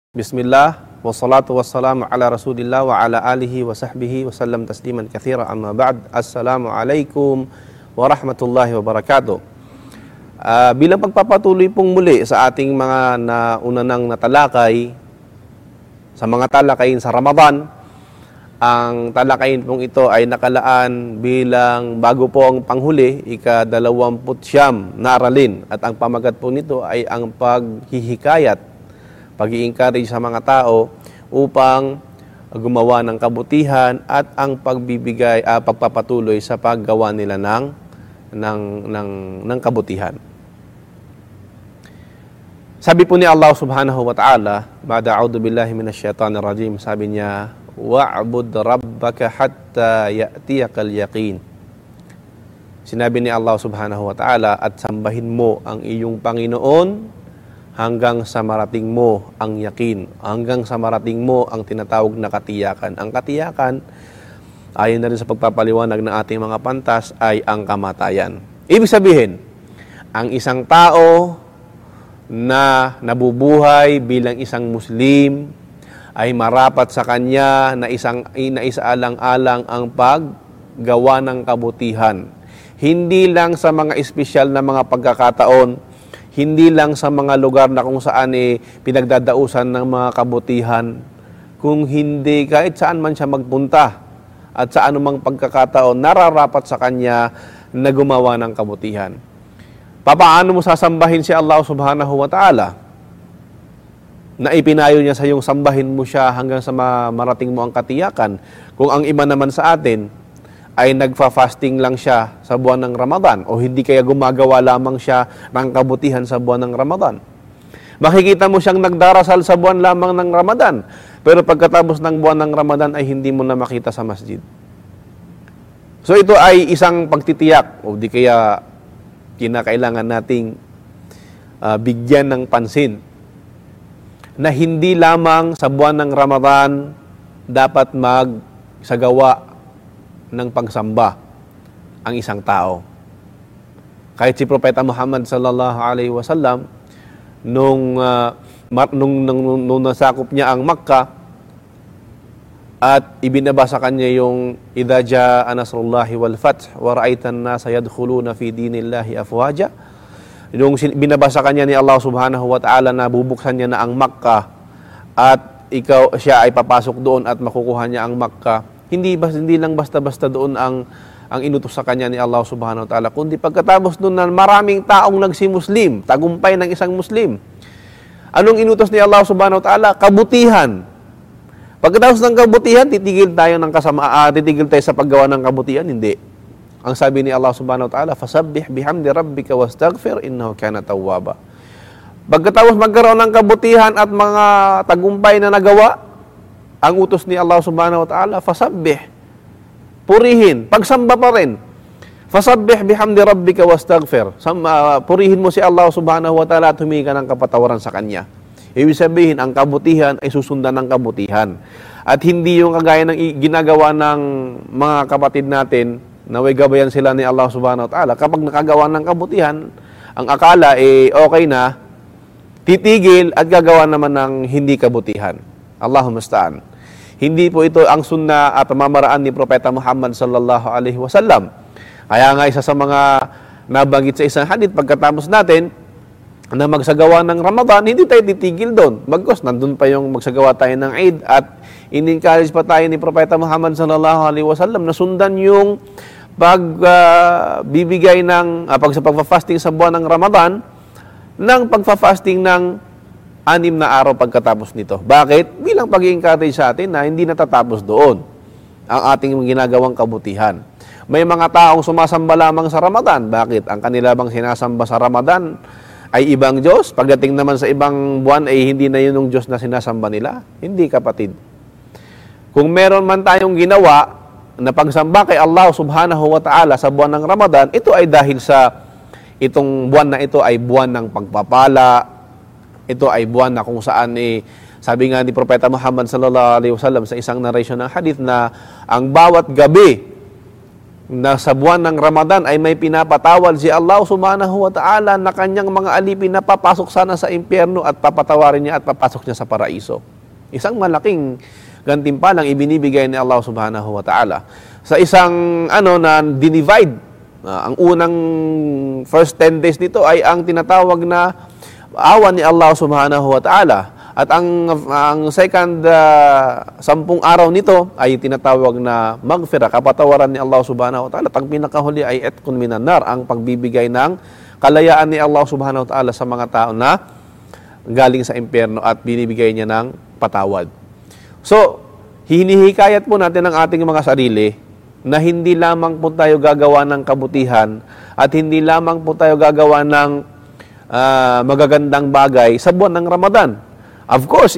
Bismillah, wassalatu wassalamu ala rasulillah wa ala alihi wa sahbihi wa sallam tasliman kathira amma ba'd. Assalamualaikum warahmatullahi wabarakatuh. Bilang pagpapatuloy pong muli sa ating mga nauna nang natalakay, sa mga talakayin sa Ramadan, ang talakayin pong ito ay nakalaan bilang bago po ang panghuli, ika-29 na aralin. At ang pamagat po nito ay ang paghihikayat, pag-i-encourage sa mga tao upang gumawa ng kabutihan at ang pagpapatuloy sa paggawa nila ng kabutihan. Sabi po ni Allah subhanahu wa ta'ala, ba'da a'udhu billahi minasyaitanir rajim, sabi niya, wa'bud rabbaka hatta ya'tiyakal yaqin. Sinabi ni Allah subhanahu wa ta'ala, at sambahin mo ang iyong Panginoon hanggang sa marating mo ang yakin, hanggang sa marating mo ang tinatawag na katiyakan. Ang katiyakan, ayon na rin sa pagpapaliwanag ng ating mga pantas, ay ang kamatayan. Ibig sabihin, ang isang tao na nabubuhay bilang isang Muslim ay marapat sa kanya na isaalang-alang ang paggawa ng kabutihan. Hindi lang sa mga espesyal na mga pagkakataon, hindi lang sa mga lugar na kung saan pinagdadausan ng mga kabutihan, kung hindi kahit saan man siya magpunta at sa anumang pagkakataon, nararapat sa kanya na gumawa ng kabutihan. Paano mo sasambahin si Allah subhanahu wa ta'ala? Na ipinayo niya sa iyong sambahin mo siya hanggang sa marating mo ang katiyakan. Kung ang iba naman sa atin ay nagfa-fasting lang siya sa buwan ng Ramadan o hindi kaya gumagawa lamang siya ng kabutihan sa buwan ng Ramadan. Makikita mo siyang nagdarasal sa buwan lamang ng Ramadan, pero pagkatapos ng buwan ng Ramadan ay hindi mo na makita sa masjid. So ito ay isang pagtitiyak o di kaya kinakailangan nating bigyan ng pansin na hindi lamang sa buwan ng Ramadan dapat magsagawa ng pagsamba ang isang tao. Kahit si Propeta Muhammad sallallahu alaihi wasallam nung nasakop niya ang Makkah at ibinaba sa kanya yung idza jaa nasrullahi wal fath wa ra'aitan nasa yadkhuluna fi dinillahi afwaja. Yung binabasa kanya ni Allah subhanahu wa ta'ala na bubuksan niya na ang Makkah at siya ay papasok doon at makukuha niya ang Makkah. Hindi lang basta-basta doon ang inutos sa kanya ni Allah subhanahu wa ta'ala, kundi pagkatapos doon na maraming taong nagsimuslim, tagumpay ng isang Muslim. Anong inutos ni Allah subhanahu wa ta'ala? Kabutihan. Pagkatapos ng kabutihan, titigil tayo sa paggawa ng kabutihan? Hindi. Ang sabi ni Allah subhanahu wa ta'ala, fasabbih bihamdi rabbika wastaghfir innahu kana tawwaba. Pagkatapos magkaroon ng kabutihan at mga tagumpay na nagawa, ang utos ni Allah subhanahu wa ta'ala, fasabbih, purihin, pagsamba pa rin. Fasabbih bihamdi rabbika wastaghfir. Purihin mo si Allah subhanahu wa ta'ala at humingi ka ng kapatawaran sa Kanya. Ibig sabihin, ang kabutihan ay susundan ng kabutihan. At hindi yung kagaya ng ginagawa ng mga kapatid natin, naway gabayan sila ni Allah subhanahu wa ta'ala. Kapag nakagawa ng kabutihan, ang akala okay na, titigil at gagawa naman ng hindi kabutihan. Allahumma musta'an. Hindi po ito ang sunna at pamamaraan ni Propeta Muhammad sallallahu alaihi wasallam. Kaya nga isa sa mga nabanggit sa isang hadith, pagkatapos natin na magsagawa ng Ramadan, hindi tayo titigil doon. Bagkus, nandun pa yung magsagawa tayo ng Eid at in-encourage pa tayo ni Propeta Muhammad sallallahu alaihi wasallam na sundan yung pagbibigay ng pagpa-fasting sa buwan ng Ramadan ng pagpa-fasting ng 6 na araw pagkatapos nito. Bakit? Bilang pag-i-encourage sa atin na hindi natatapos doon ang ating ginagawang kabutihan. May mga taong sumasamba lamang sa Ramadan. Bakit? Ang kanila bang sinasamba sa Ramadan ay ibang Diyos? Pagdating naman sa ibang buwan ay hindi na yun yung Diyos na sinasamba nila? Hindi, kapatid. Kung meron man tayong ginawa na pagsamba kay Allah subhanahu wa ta'ala sa buwan ng Ramadan, ito ay dahil sa itong buwan na ito ay buwan ng pagpapala. Ito ay buwan na kung saan sabi nga ni Propeta Muhammad sallallahu alaihi wasallam sa isang narration ng hadith na ang bawat gabi na sa buwan ng Ramadan ay may pinapatawad si Allah subhanahu wa ta'ala na kanyang mga alipin na papasok sana sa impyerno at papatawarin niya at papasok niya sa paraiso. Isang malaking gantimpalang ibinibigay ni Allah subhanahu wa ta'ala. Sa isang na dinivide, ang unang first 10 days nito ay ang tinatawag na awan ni Allah subhanahu wa ta'ala. At ang second 10 araw nito ay tinatawag na maghfirah, kapatawaran ni Allah subhanahu wa ta'ala. At ang pinakahuli ay etkun minan nar, ang pagbibigay ng kalayaan ni Allah subhanahu wa ta'ala sa mga tao na galing sa impyerno at binibigay niya ng patawad. So, hinihikayat po natin ang ating mga sarili na hindi lamang po tayo gagawa ng kabutihan at hindi lamang po tayo gagawa ng magagandang bagay sa buwan ng Ramadan. Of course,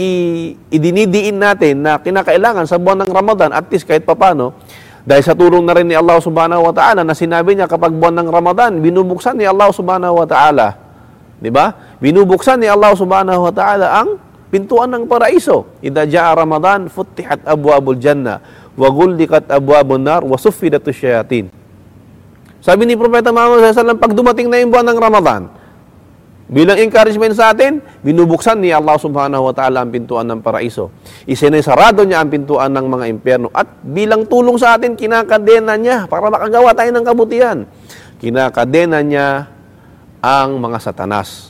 idinidiin natin na kinakailangan sa buwan ng Ramadan, at least kahit papano, dahil sa tulong na rin ni Allah subhanahu wa ta'ala na sinabi niya kapag buwan ng Ramadan, binubuksan ni Allah subhanahu wa ta'ala. Di ba? Binubuksan ni Allah subhanahu wa ta'ala ang pintuan ng paraiso. Idha ja'a Ramadan, futtihat abwabul jannah, wa guldikat abwabun nar, wa suffidatus syayatin. Sabi ni Propeta Muhammad sallallahu alaihi wasallam, pag dumating na yung buwan ng Ramadan, bilang encouragement sa atin, binubuksan ni Allah subhanahu wa ta'ala ang pintuan ng paraiso. Isinisarado niya ang pintuan ng mga impyerno. At bilang tulong sa atin, kinakadena niya para makagawa tayo ng kabutihan. Kinakadena niya ang mga satanas.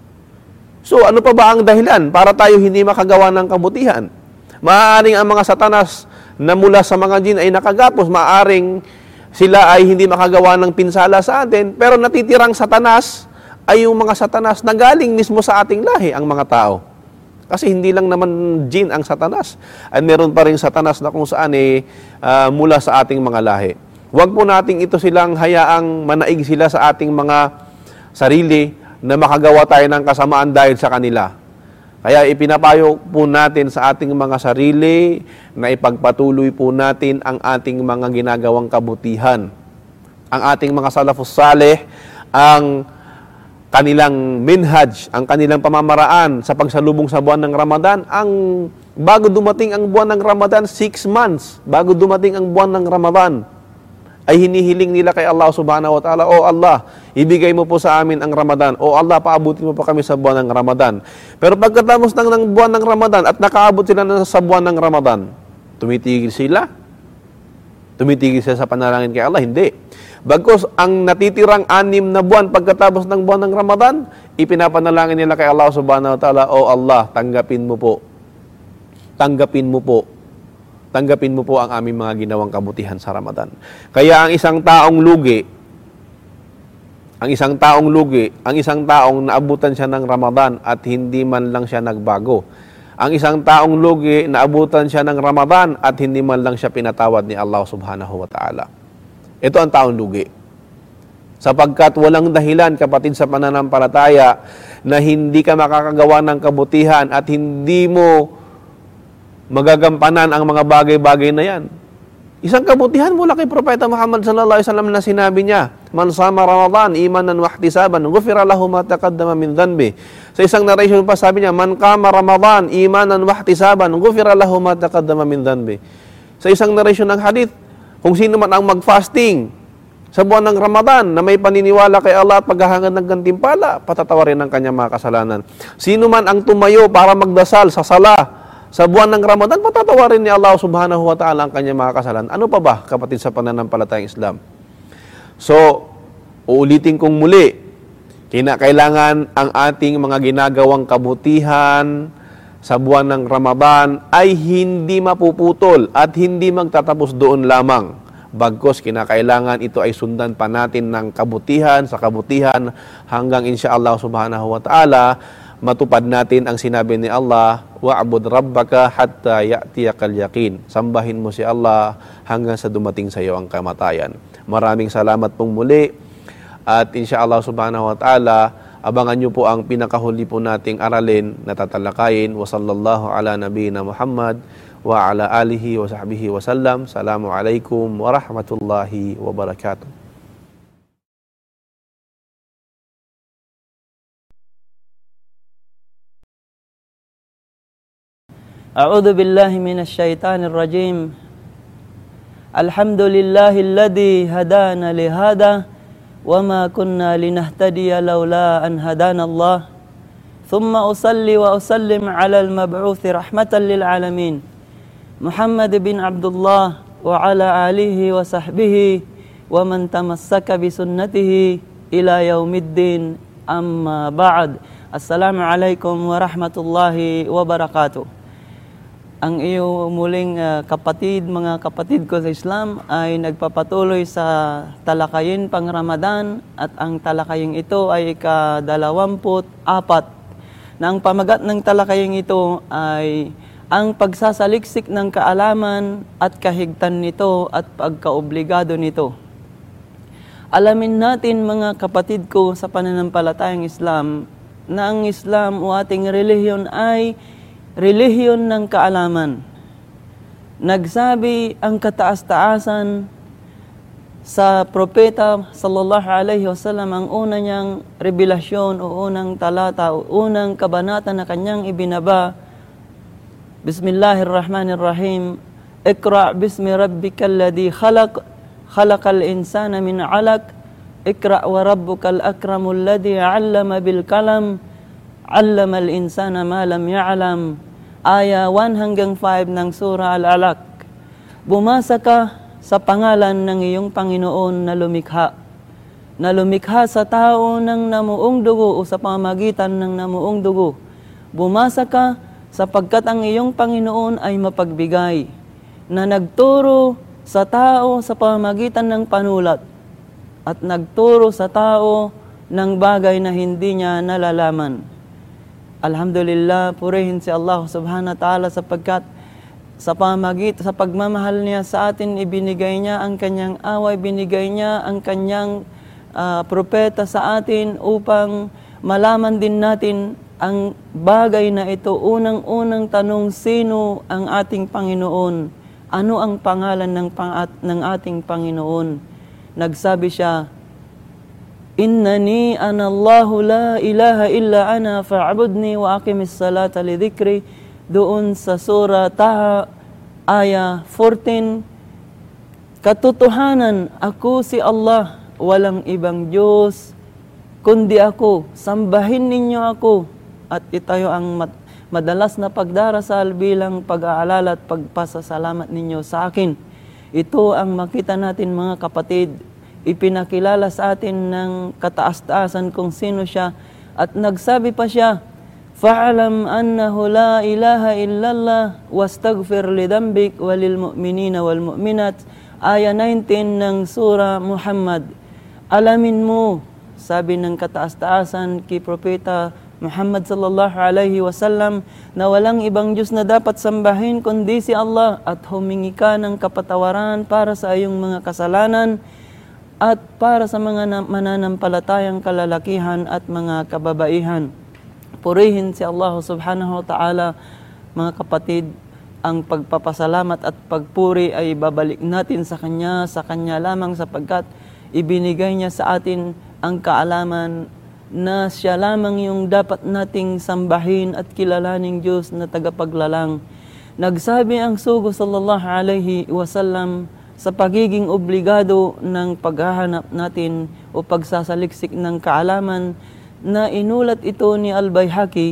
So, ano pa ba ang dahilan para tayo hindi makagawa ng kabutihan? Maaaring ang mga satanas na mula sa mga jin ay nakagapos. Maaaring sila ay hindi makagawa ng pinsala sa atin. Pero natitirang satanas ay yung mga satanas na galing mismo sa ating lahi, ang mga tao. Kasi hindi lang naman jin ang satanas. Ay meron pa rin satanas na kung saan mula sa ating mga lahi. Huwag po nating ito silang hayaang manaig sila sa ating mga sarili na makagawa tayo ng kasamaan dahil sa kanila. Kaya ipinapayo po natin sa ating mga sarili na ipagpatuloy po natin ang ating mga ginagawang kabutihan. Ang ating mga salafus saleh, ang kanilang minhaj, ang kanilang pamamaraan sa pagsalubong sa buwan ng Ramadan, bago dumating ang buwan ng Ramadan, 6 months, bago dumating ang buwan ng Ramadan, ay hinihiling nila kay Allah subhanahu wa ta'ala, O Allah, ibigay mo po sa amin ang Ramadan. O Allah, paabutin mo pa kami sa buwan ng Ramadan. Pero pagkatapos ng buwan ng Ramadan at nakaabot sila na sa buwan ng Ramadan, tumitigil sila? Tumitigil sila sa panalangin kay Allah? Hindi. Bagkus ang natitirang 6 na buwan pagkatapos ng buwan ng Ramadan, ipinapanalangin nila kay Allah subhanahu wa ta'ala, O Allah, tanggapin mo po. Tanggapin mo po. Tanggapin mo po ang aming mga ginawang kabutihan sa Ramadan. Kaya ang isang taong naabutan siya ng Ramadan at hindi man lang siya nagbago. Ang isang taong lugi, naabutan siya ng Ramadan at hindi man lang siya pinatawad ni Allah subhanahu wa ta'ala. Ito ang taong lugi. Sapagkat walang dahilan, kapatid, sa pananampalataya na hindi ka makakagawa ng kabutihan at hindi mo magagampanan ang mga bagay-bagay na yan. Isang kabutihan mula kay Propeta Muhammad sallallahu alaihi wasallam na sinabi niya, Man sama Ramadan imanan wa ihtisaban, ghufira lahu ma taqaddama min dhanbi. Sa isang narration pa sabi niya, Man qama Ramadan imanan wa ihtisaban, ghufira lahu ma taqaddama min dhanbi. Sa isang narration ng hadith, kung sino man ang mag-fasting sa buwan ng Ramadan na may paniniwala kay Allah at paghahangad ng gantimpala, patatawarin ang kanyang mga kasalanan. Sino man ang tumayo para magdasal sa sala sa buwan ng Ramadan, patatawarin ni Allah subhanahu wa ta'ala ang kanyang mga kasalanan. Ano pa ba, kapatid, sa pananampalatayang Islam? So, uulitin kong muli, kinakailangan ang ating mga ginagawang kabutihan sa buwan ng Ramadan ay hindi mapuputol at hindi magtatapos doon lamang. Bagkus, kinakailangan ito ay sundan pa natin ng kabutihan sa kabutihan hanggang insyaallah subhanahu wa ta'ala matupad natin ang sinabi ni Allah, wa'bud rabbaka hatta ya'tiyakal yaqin. Sambahin mo si Allah hanggang sa dumating sa iyo ang kamatayan. Maraming salamat pong muli at insyaallah subhanahu wa ta'ala abangan nyo po ang pinakahuli po nating aralin na tatalakayin. Wa sallallahu ala nabiyina Muhammad wa ala alihi wa sahbihi wa sallam. Assalamu alaikum wa rahmatullahi wa barakatuh. A'udzu billahi minasy syaithanir rajim. Alhamdulillahilladzi hadana lihada wa ma kunna linahtadiya laula an hadana Allah. Thumma usalli wa usallim ala al-mab'uthi rahmatan lil alamin. Muhammad bin Abdullah wa ala alihi wa sahbihi wa man tamassaka bi sunnatihi ila yaumiddin, amma ba'd. Assalamualaikum warahmatullahi wabarakatuh. Ang iyo muling kapatid, mga kapatid ko sa Islam ay nagpapatuloy sa talakayin pang Ramadan at ang talakayin ito ay ika-24 na ang pamagat ng talakayin ito ay ang pagsasaliksik ng kaalaman at kahigtan nito at pagkaobligado nito. Alamin natin mga kapatid ko sa pananampalatayang Islam na ang Islam o ating relihiyon ay relihiyon ng kaalaman. Nagsabi ang kataas-taasan sa propeta sallallahu alaihi wasallam, ang una niyang revelasyon o unang talata o unang kabanata na kanyang ibinaba, Bismillahirrahmanirrahim. Iqra' bismi rabbikal ladzi khalaq, khalaqal insana min 'alaq. Iqra' wa rabbukal akramul ladzi 'allama bil kalam, 'allamal insana ma lam ya'lam. Aya 1 hanggang 5 ng surah Al-Alaq. Bumasa ka sa pangalan ng iyong Panginoon na lumikha sa tao ng namuong dugo o sa pamamagitan ng namuong dugo. Bumasa ka sapagkat ang iyong Panginoon ay mapagbigay, na nagturo sa tao sa pamamagitan ng panulat at nagturo sa tao ng bagay na hindi niya nalalaman. Alhamdulillah, purihin si Allah subhanahu wa ta'ala sapagkat sa pagmamahal niya sa atin, ibinigay niya ang kanyang away, binigay niya ang kanyang propeta sa atin upang malaman din natin ang bagay na ito. Unang-unang tanong, sino ang ating Panginoon? Ano ang pangalan ng ating Panginoon? Nagsabi siya, Innani ana Allahu la ilaha illa ana fa'budni wa aqimis salata li dhikri, doon sa surah Taha, aya 14. Katotohanan, ako si Allah, walang ibang Diyos kundi ako. Sambahin ninyo ako. At itayo ang madalas na pagdarasal bilang pag-aalala at pagpasasalamat ninyo sa akin. Ito ang makita natin mga kapatid. Ipinakilala sa atin ng kataas-taasan kung sino siya. At nagsabi pa siya, Fa'alam annahu la ilaha illallah wastaghfir lidambik walil mu'minina wal mu'minat. Aya 19 ng surah Muhammad. Alamin mo, sabi ng kataas-taasan kay Propeta Muhammad sallallahu alaihi wasallam, na walang ibang Diyos na dapat sambahin kundi si Allah, at humingi ka ng kapatawaran para sa iyong mga kasalanan at para sa mga mananampalatayang kalalakihan at mga kababaihan. Purihin si Allah subhanahu wa ta'ala, mga kapatid. Ang pagpapasalamat at pagpuri ay babalik natin sa Kanya lamang sapagkat ibinigay niya sa atin ang kaalaman na siya lamang yung dapat nating sambahin at kilalaning Diyos na tagapaglalang. Nagsabi ang sugo sallallahu alaihi wasallam sa pagiging obligado ng paghahanap natin o pagsasaliksik ng kaalaman na inulat ito ni Al-Baihaqi,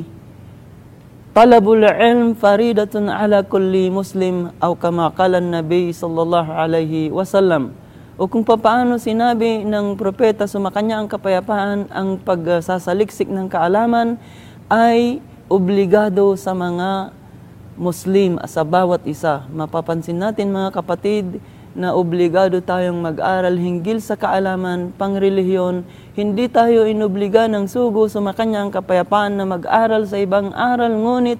Talabul ilm faridatun ala kulli muslim aw kama qala an-nabi sallallahu alaihi wasallam. O kung paano sinabi ng propeta, sumakanya ang kapayapaan, ang pagsasaliksik ng kaalaman ay obligado sa mga Muslim, sa bawat isa. Mapapansin natin mga kapatid na obligado tayong mag-aral hinggil sa kaalaman, pangrelihiyon. Hindi tayo inobliga ng sugo, sumakanya ang kapayapaan na mag-aral sa ibang aral, ngunit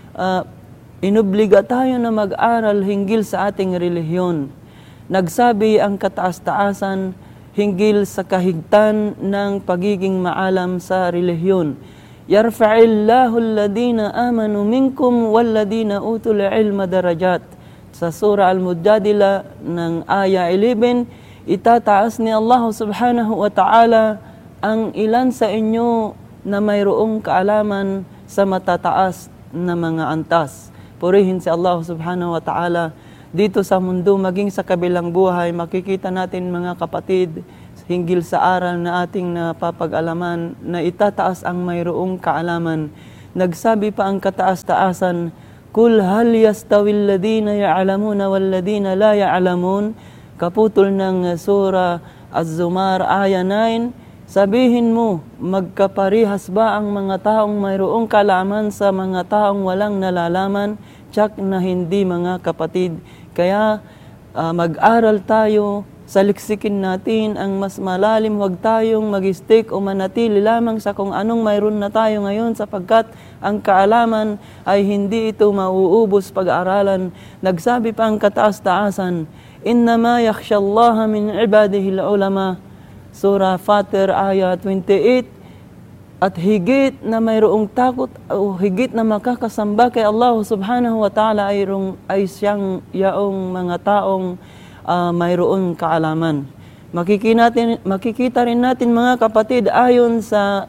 inobliga tayo na mag-aral hinggil sa ating relihiyon. Nagsabi ang kataas-taasan hinggil sa kahigtan ng pagiging maalam sa relihiyon. Yarfa'illahu alladhina amanu minkum walladhina utul ilma darajat. Sa surah Al-Mujadila ng aya 11, itataas ni Allah subhanahu wa ta'ala ang ilan sa inyo na mayroong kaalaman sa matataas na mga antas. Purihin si Allah subhanahu wa ta'ala. dito sa mundo, maging sa kabilang buhay, makikita natin mga kapatid, hinggil sa aral na ating napapag-alaman, na itataas ang mayroong kaalaman. Nagsabi pa ang kataas-taasan, Kul hal yastawil ladina ya'lamuna wal ladina la ya'lamun. Kaputol ng Surah Az-Zumar, Aya 9, sabihin mo, magkaparihas ba ang mga taong mayroong kaalaman sa mga taong walang nalalaman? Tsak na hindi, mga kapatid. Kaya mag-aral tayo, saliksikin natin ang mas malalim, huwag tayong mag-stick o manatili lamang sa kung anong mayroon na tayo ngayon, sapagkat ang kaalaman ay hindi ito mauubos pag-aaralan. Nagsabi pa ang kataas-taasan, Innama yakhshallaha min ibadihi al-ulama. Surah Fatir, Aya 28. At higit na mayroong takot o higit na makakasamba kay Allah subhanahu wa ta'ala ay siyang yaong mga taong mayroong kaalaman. Makikita rin natin mga kapatid, ayon sa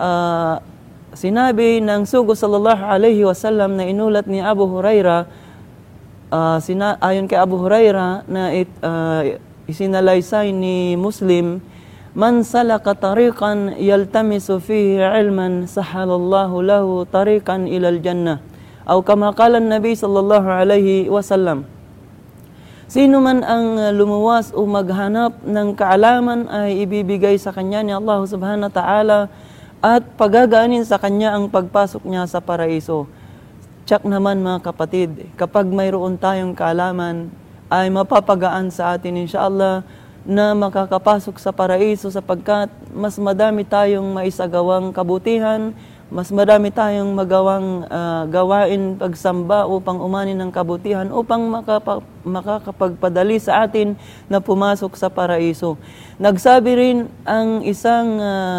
sinabi ng Sugo sallallahu alaihi wasallam na inulat ni Abu Huraira, ayon kay Abu Huraira na isinalaysay ni Muslim, Man salaka tariqan yaltamisu fihi ilman sahalallahu lahu tariqan ilal jannah. O kama qala Nabi sallallahu alaihi wasallam, sino man ang lumuwas o maghanap ng kaalaman ay ibibigay sa kanya ni Allah subhanahu wa ta'ala at pagagaanin sa kanya ang pagpasok niya sa paraiso. Tsak naman mga kapatid, kapag mayroon tayong kaalaman ay mapapagaan sa atin insyaAllah na makakapasok sa paraiso, sapagkat mas madami tayong maisagawang kabutihan, mas madami tayong magawang gawain pagsamba upang umani ng kabutihan, upang makakapagpadali sa atin na pumasok sa paraiso. Nagsabi rin ang isang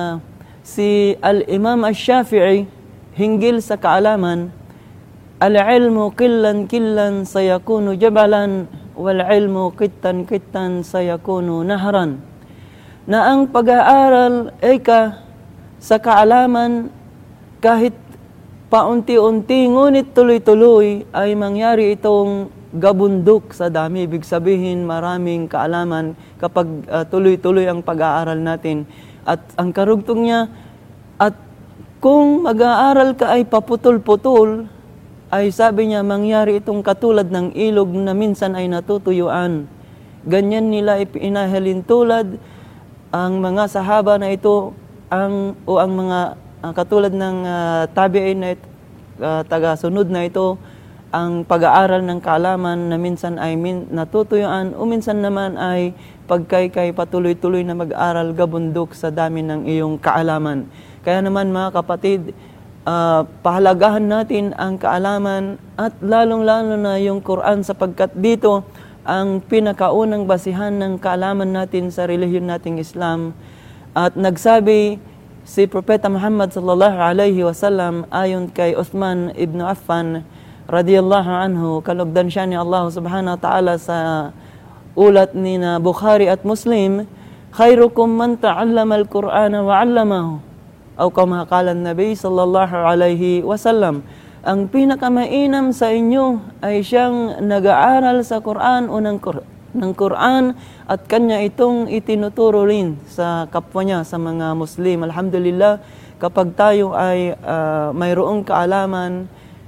si Al-Imam Ash-Shafi'i hinggil sa kaalaman, Al-ilmu killan sayakunu jabalan, wal ilmu kittan sayakunu nahran. Na ang pag-aaral sa kaalaman kahit paunti-unti ngunit tuloy-tuloy ay mangyari itong gabundok sa dami. Ibig sabihin maraming kaalaman kapag tuloy-tuloy ang pag-aaral natin. At ang karugtong niya, at kung mag-aaral ka ay paputol-putol, ay sabi niya, mangyari itong katulad ng ilog na minsan ay natutuyuan. Ganyan nila inahalin tulad ang mga sahaba na ito, ang mga katulad ng tabi'in na taga-sunod na ito, ang pag-aaral ng kaalaman na minsan ay natutuyuan o minsan naman ay pagkay patuloy-tuloy na mag-aral gabundok sa dami ng iyong kaalaman. Kaya naman mga kapatid, pahalagahan natin ang kaalaman at lalong-lalo na yung Quran, sapagkat dito ang pinakaunang basihan ng kaalaman natin sa relihiyon nating Islam. At nagsabi si Propeta Muhammad sallallahu alaihi wasallam ayon kay Uthman ibn Affan radiyallahu anhu, kalugdan siya ni Allah subhanahu wa ta'ala sa ulat ni na Bukhari at Muslim, khairukum man ta'allama al-Qur'ana wa 'allamahu. O kama qala Nabi sallallahu alaihi wasallam, ang pinakamainam sa inyo ay siyang nag-aaral sa Quran o ng Quran at kanya itong itinuturo rin sa kapwa niya, sa mga Muslim. Alhamdulillah, kapag tayo ay mayroong kaalaman,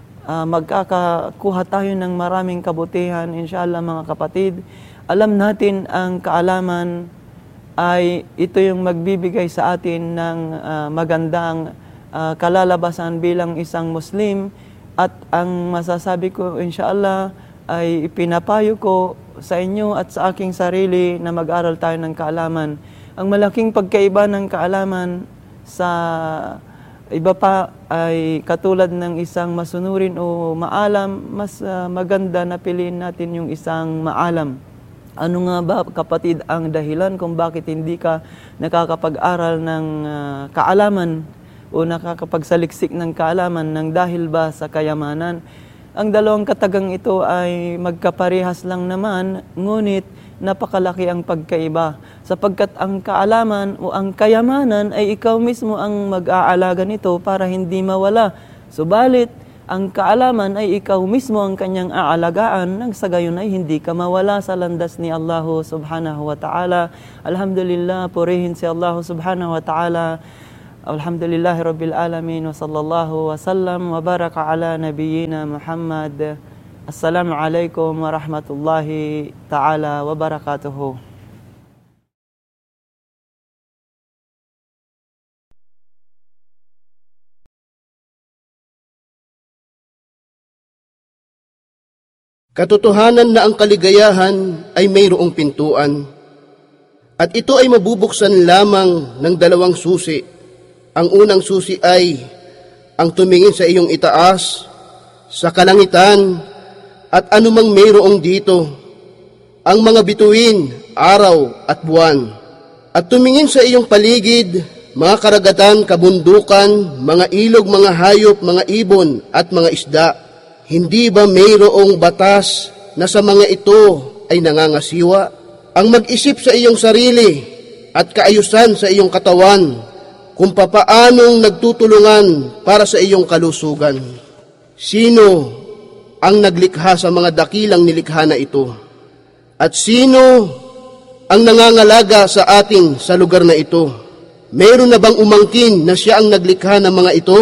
magkakakuha tayo ng maraming kabutihan, inshallah mga kapatid. Alam natin ang kaalaman ay ito yung magbibigay sa atin ng magandang kalalabasan bilang isang Muslim. At ang masasabi ko inshallah ay ipinapayo ko sa inyo at sa aking sarili na mag-aral tayo ng kaalaman. Ang malaking pagkaiba ng kaalaman sa iba pa ay katulad ng isang masunurin o maalam, mas maganda na piliin natin yung isang maalam. Ano nga ba kapatid ang dahilan kung bakit hindi ka nakakapag-aral ng kaalaman o nakakapagsaliksik ng kaalaman ng dahil ba sa kayamanan? Ang dalawang katagang ito ay magkaparehas lang naman, ngunit napakalaki ang pagkaiba. Sapagkat ang kaalaman o ang kayamanan ay ikaw mismo ang mag-aalaga nito para hindi mawala. Subalit, ang kaalaman ay ikaw mismo ang kanyang aalagaan, nang sa gayon ay hindi ka mawala sa landas ni Allah subhanahu wa ta'ala. Alhamdulillah, purihin si Allah subhanahu wa ta'ala. Alhamdulillahi rabbil alamin, wa sallallahu wa sallam wa baraka ala nabiyyina Muhammad. Assalamualaikum warahmatullahi ta'ala wabarakatuhu. Katotohanan na ang kaligayahan ay mayroong pintuan, at ito ay mabubuksan lamang ng dalawang susi. Ang unang susi ay ang tumingin sa iyong itaas, sa kalangitan, at anumang mayroong dito, ang mga bituin, araw at buwan, at tumingin sa iyong paligid, mga karagatan, kabundukan, mga ilog, mga hayop, mga ibon, at mga isda. Hindi ba mayroong batas na sa mga ito ay nangangasiwa? Ang mag-isip sa iyong sarili at kaayusan sa iyong katawan kung papaanong nagtutulungan para sa iyong kalusugan. Sino ang naglikha sa mga dakilang nilikha na ito? At sino ang nangangalaga sa atin sa lugar na ito? Mayroon na bang umangkin na siya ang naglikha ng mga ito?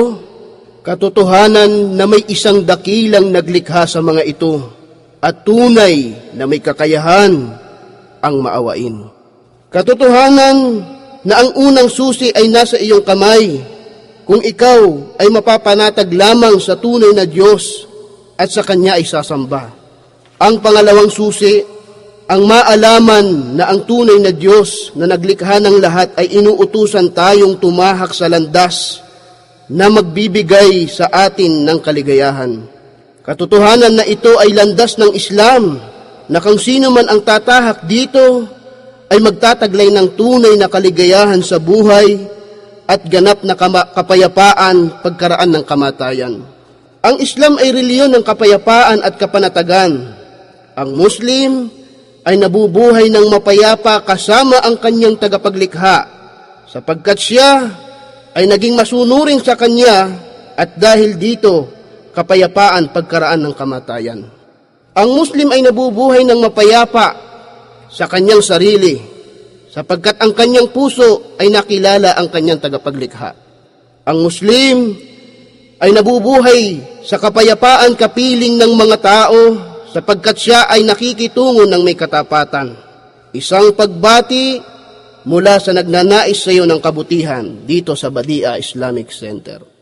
Katotohanan na may isang dakilang naglikha sa mga ito at tunay na may kakayahan ang maawain. Katotohanan na ang unang susi ay nasa iyong kamay kung ikaw ay mapapanatag lamang sa tunay na Diyos at sa Kanya ay sasamba. Ang pangalawang susi, ang maalaman na ang tunay na Diyos na naglikha ng lahat ay inuutusan tayong tumahak sa landas na magbibigay sa atin ng kaligayahan. Katotohanan na ito ay landas ng Islam, na kung sino man ang tatahak dito ay magtataglay ng tunay na kaligayahan sa buhay at ganap na kapayapaan pagkaraan ng kamatayan. Ang Islam ay reliyon ng kapayapaan at kapanatagan. Ang Muslim ay nabubuhay ng mapayapa kasama ang kanyang tagapaglikha, sapagkat siya ay naging masunurin sa Kanya at dahil dito, kapayapaan pagkaraan ng kamatayan. Ang Muslim ay nabubuhay ng mapayapa sa kanyang sarili, sapagkat ang kanyang puso ay nakilala ang kanyang tagapaglikha. Ang Muslim ay nabubuhay sa kapayapaan kapiling ng mga tao, sapagkat siya ay nakikitungo ng may katapatan. Isang pagbati mula sa nagnanais sa iyo ng kabutihan dito sa Badia Islamic Center.